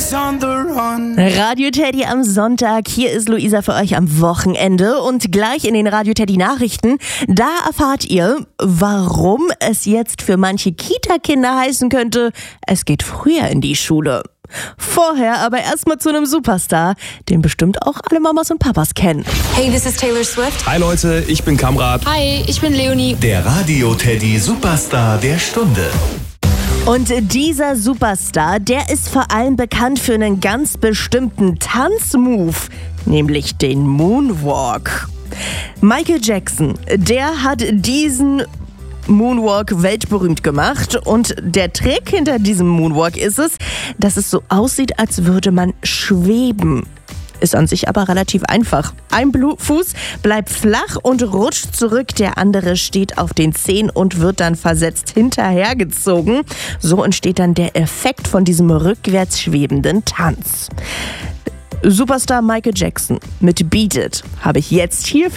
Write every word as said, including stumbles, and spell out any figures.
She's on the run. Radio Teddy am Sonntag. Hier ist Luisa für euch am Wochenende und gleich in den Radio Teddy Nachrichten. Da erfahrt ihr, warum es jetzt für manche Kita-Kinder heißen könnte, es geht früher in die Schule. Vorher aber erstmal zu einem Superstar, den bestimmt auch alle Mamas und Papas kennen. Hey, this is Taylor Swift. Hi Leute, ich bin Kamrat. Hi, ich bin Leonie. Der Radio Teddy Superstar der Stunde. Und dieser Superstar, der ist vor allem bekannt für einen ganz bestimmten Tanzmove, nämlich den Moonwalk. Michael Jackson, der hat diesen Moonwalk weltberühmt gemacht und der Trick hinter diesem Moonwalk ist es, dass es so aussieht, als würde man schweben. Ist an sich aber relativ einfach. Ein Fuß bleibt flach und rutscht zurück, der andere steht auf den Zehen und wird dann versetzt hinterhergezogen. So entsteht dann der Effekt von diesem rückwärts schwebenden Tanz. Superstar Michael Jackson mit Beat It habe ich jetzt hier